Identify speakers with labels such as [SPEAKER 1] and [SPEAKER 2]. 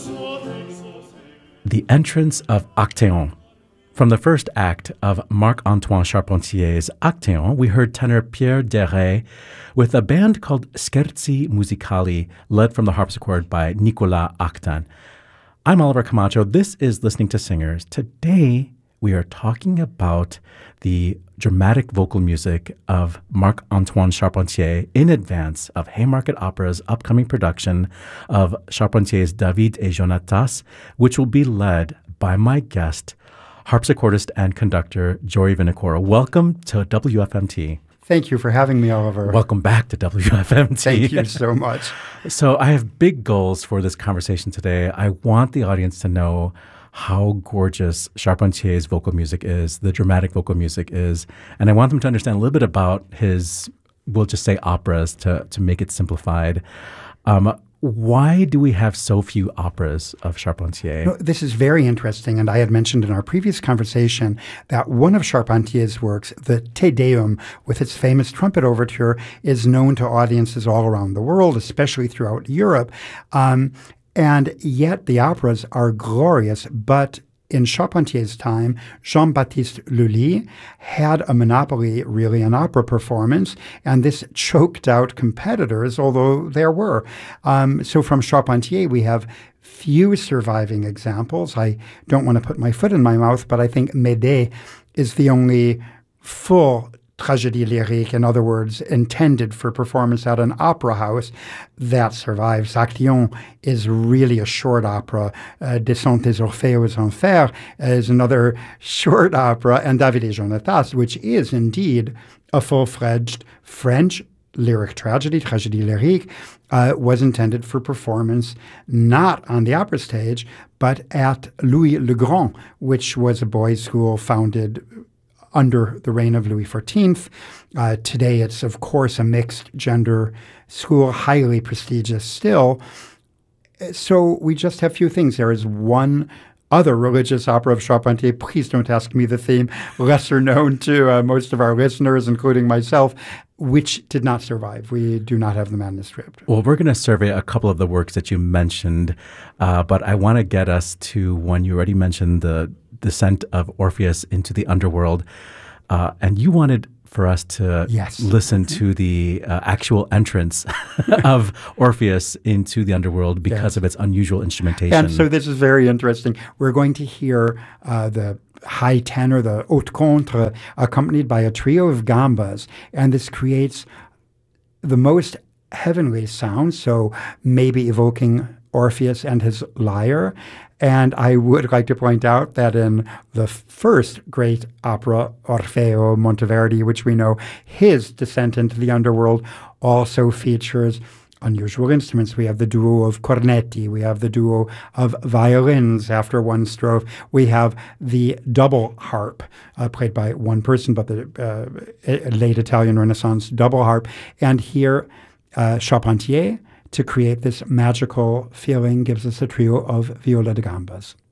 [SPEAKER 1] The entrance of Actéon. From the first act of Marc-Antoine Charpentier's Actéon, we heard tenor Pierre Deray with a band called Scherzi Musicali, led from the harpsichord by Nicolas Actan. I'm Oliver Camacho. This is Listening to Singers. Today, we are talking about the dramatic vocal music of Marc-Antoine Charpentier in advance of Haymarket Opera's upcoming production of Charpentier's David et Jonatas, which will be led by my guest, harpsichordist and conductor Jory Vinicora. Welcome to WFMT.
[SPEAKER 2] Thank you for having me, Oliver.
[SPEAKER 1] Welcome back to WFMT.
[SPEAKER 2] Thank you so much.
[SPEAKER 1] So I have big goals for this conversation today. I want the audience to know how gorgeous Charpentier's vocal music is, the dramatic vocal music is, and I want them to understand a little bit about his, we'll just say operas to make it simplified. Why do we have so few operas of Charpentier?
[SPEAKER 2] No, this is very interesting, and I had mentioned in our previous conversation that one of Charpentier's works, the Te Deum, with its famous trumpet overture, is known to audiences all around the world, especially throughout Europe. And yet the operas are glorious, but in Charpentier's time, Jean-Baptiste Lully had a monopoly, really, on opera performance, and this choked out competitors, although there were. So from Charpentier, we have few surviving examples. I don't want to put my foot in my mouth, but I think Médée is the only full tragédie lyrique, in other words, intended for performance at an opera house, that survives. Actéon is really a short opera. Descente des Orphées aux Enfers is another short opera, and David et Jonatas, which is indeed a full-fledged French lyric tragedy, tragédie lyrique, was intended for performance not on the opera stage, but at Louis le Grand, which was a boys' school founded under the reign of Louis XIV. Today, it's, of course, a mixed-gender school, highly prestigious still. So we just have few things. There is one other religious opera of Charpentier. Please don't ask me the theme, lesser known to most of our listeners, including myself, which did not survive. We do not have the manuscript.
[SPEAKER 1] Well, we're going to survey a couple of the works that you mentioned, but I want to get us to one you already mentioned, the descent of Orpheus into the underworld. And you wanted for us to listen to the actual entrance of Orpheus into the underworld because of its unusual instrumentation.
[SPEAKER 2] And so this is very interesting. We're going to hear the high tenor, the haute contre, accompanied by a trio of gambas. And this creates the most heavenly sound, so maybe evoking Orpheus and his lyre. And I would like to point out that in the first great opera, Orfeo Monteverdi, which we know, his descent into the underworld also features unusual instruments. We have the duo of cornetti. We have the duo of violins after one strophe. We have the double harp, played by one person, but the late Italian Renaissance double harp. And here, Charpentier, to create this magical feeling, gives us a trio of viola da gambas.